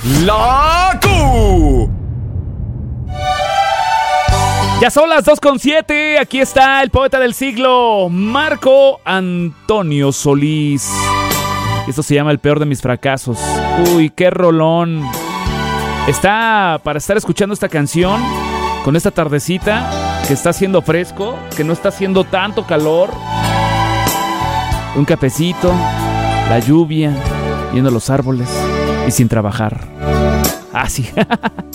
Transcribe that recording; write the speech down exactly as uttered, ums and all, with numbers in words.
La Q. Ya son las dos con siete. Aquí está el poeta del siglo, Marco Antonio Solís. Esto se llama El peor de mis fracasos. Uy, qué rolón. Está para estar escuchando esta canción con esta tardecita que está haciendo fresco, que no está haciendo tanto calor. Un cafecito, la lluvia, viendo los árboles y sin trabajar. Ah, sí.